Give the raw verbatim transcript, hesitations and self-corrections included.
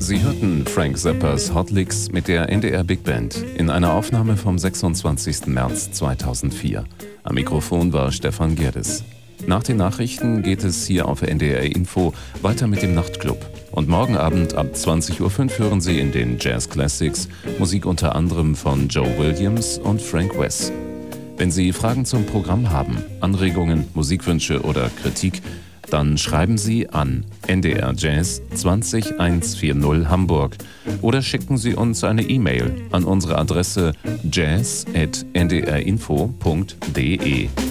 Sie hörten Frank Zappas Hot Licks mit der N D R Big Band in einer Aufnahme vom sechsundzwanzigsten März zweitausendvier. Am Mikrofon war Stefan Gerdes. Nach den Nachrichten geht es hier auf N D R Info weiter mit dem Nachtclub. Und morgen Abend ab zwanzig Uhr fünf hören Sie in den Jazz Classics Musik unter anderem von Joe Williams und Frank Wess. Wenn Sie Fragen zum Programm haben, Anregungen, Musikwünsche oder Kritik, dann schreiben Sie an N D R Jazz zwanzig hundertvierzig Hamburg oder schicken Sie uns eine E-Mail an unsere Adresse jazz at n d r info punkt d e.